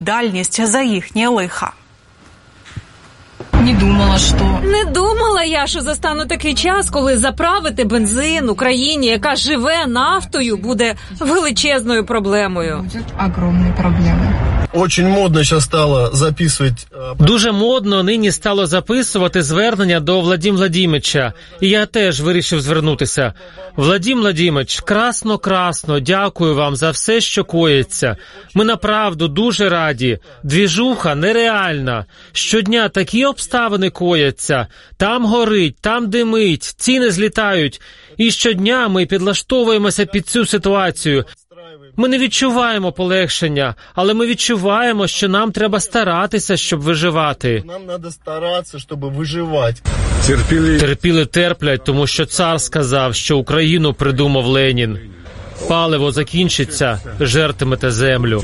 відповідальність за їхнє лиха. Не думала, що... Не думала я, що застану такий час, коли заправити бензин Україні, яка живе нафтою, буде величезною проблемою. Буде огромною проблемою. Очень модно зараз стало записувати... Дуже модно нині стало записувати звернення до Владимира Владимировича. І я теж вирішив звернутися. Владимир Владимирович, красно, дякую вам за все, що коїться. Ми направду дуже раді. Двіжуха нереальна. Щодня такі обставини кояться. Там горить, там димить, ціни злітають. І щодня ми підлаштовуємося під цю ситуацію. Ми не відчуваємо полегшення, але ми відчуваємо, що нам треба старатися, щоб виживати. Нам треба старатися, щоб виживати. Терпіли терплять, тому що цар сказав, що Україну придумав Ленін. Паливо закінчиться, жертимете землю.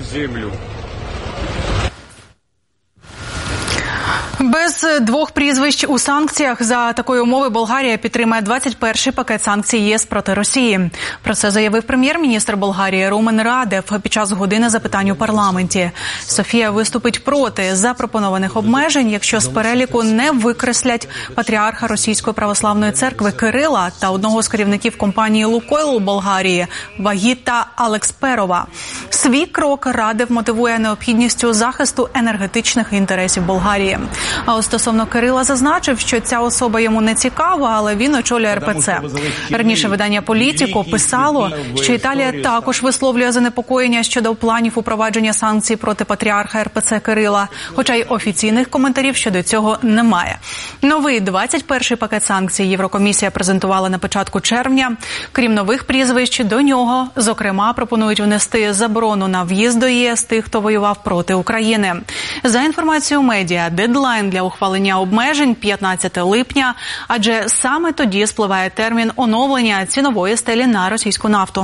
Без двох прізвищ у санкціях за такої умови Болгарія підтримає 21-й пакет санкцій ЄС проти Росії. Про це заявив прем'єр-міністр Болгарії Румен Радев під час години запитань у парламенті. Софія виступить проти запропонованих обмежень, якщо з переліку не викреслять патріарха Російської православної церкви Кирила та одного з керівників компанії «Лукойл» у Болгарії Вагіта Алекперова. Свій крок Радев мотивує необхідністю захисту енергетичних інтересів Болгарії. А от стосовно Кирила зазначив, що ця особа йому не цікава, але він очолює РПЦ. Раніше видання «Політіко» писало, що Італія також висловлює занепокоєння щодо планів упровадження санкцій проти патріарха РПЦ Кирила, хоча й офіційних коментарів щодо цього немає. Новий 21-й пакет санкцій Єврокомісія презентувала на початку червня. Крім нових прізвищ, до нього, зокрема, пропонують внести заборону на в'їзд до ЄС тих, хто воював проти України. За інформацією медіа, дедлайн для ухвалення обмежень 15 липня, адже саме тоді спливає термін оновлення цінової стелі на російську нафту.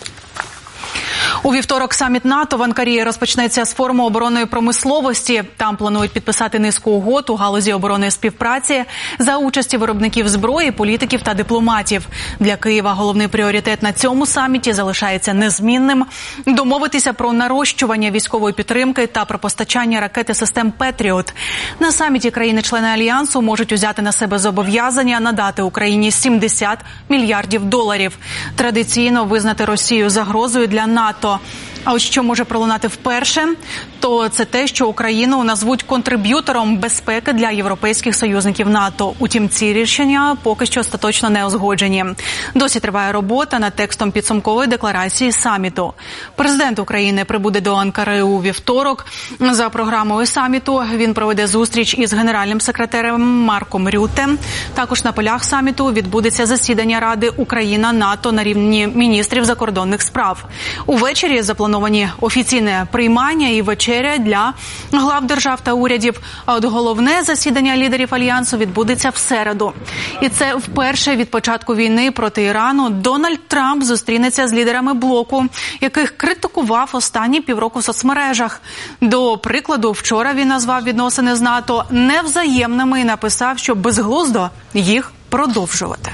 У вівторок саміт НАТО в Анкарі розпочнеться з форуму оборонної промисловості. Там планують підписати низку угод у галузі оборонної співпраці за участі виробників зброї, політиків та дипломатів. Для Києва головний пріоритет на цьому саміті залишається незмінним – домовитися про нарощування військової підтримки та про постачання ракет і систем «Петріот». На саміті країни-члени Альянсу можуть узяти на себе зобов'язання надати Україні $70 мільярдів. Традиційно визнати Росію загрозою для НАТО. А от що може пролунати вперше, то це те, що Україну назвуть контриб'ютором безпеки для європейських союзників НАТО. Утім, ці рішення поки що остаточно не узгоджені. Досі триває робота над текстом підсумкової декларації саміту. Президент України прибуде до Анкари у вівторок. За програмою саміту він проведе зустріч із генеральним секретарем Марком Рютте. Також на полях саміту відбудеться засідання Ради Україна-НАТО на рівні міністрів закордонних справ. Увечері заплановані офіційне приймання і вечеря для глав держав та урядів. А от головне засідання лідерів Альянсу відбудеться в середу. І це вперше від початку війни проти Ірану Дональд Трамп зустрінеться з лідерами блоку, яких критикував останні півроку в соцмережах. До прикладу, вчора він назвав відносини з НАТО невзаємними і написав, що безглуздо їх продовжувати.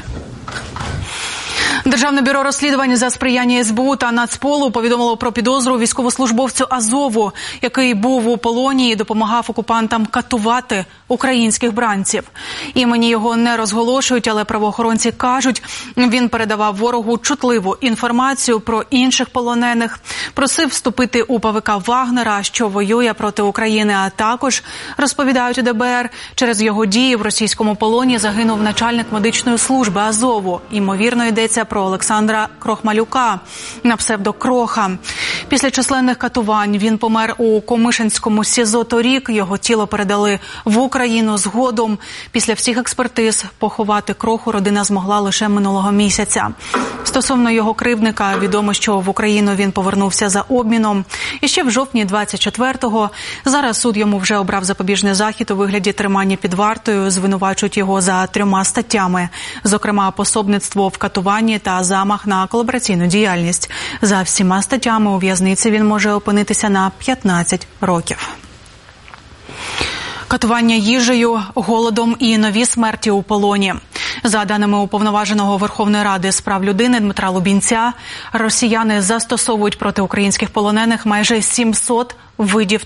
Державне бюро розслідувань за сприяння СБУ та Нацполу повідомило про підозру військовослужбовцю Азову, який був у полоні і допомагав окупантам катувати українських бранців. Імені його не розголошують, але правоохоронці кажуть, він передавав ворогу чутливу інформацію про інших полонених, просив вступити у ПВК Вагнера, що воює проти України, а також, розповідають у ДБР, через його дії в російському полоні загинув начальник медичної служби Азову. Ймовірно, йдеться про Олександра Крохмалюка на псевдо Кроха. Після численних катувань він помер у Комишинському СІЗО торік. Його тіло передали в Україну згодом. Після всіх експертиз поховати Кроху родина змогла лише минулого місяця. Стосовно його кривдника, відомо, що в Україну він повернувся за обміном. І ще в жовтні 24-го. Зараз суд йому вже обрав запобіжний захід у вигляді тримання під вартою. Звинувачують його за 3 статтями. Зокрема, пособництво в катуванні та замах на колабораційну діяльність. За всіма статтями у в'язниці він може опинитися на 15 років. Катування їжею, голодом і нові смерті у полоні. За даними Уповноваженого Верховної Ради з прав людини Дмитра Лубінця, росіяни застосовують проти українських полонених майже 700 видів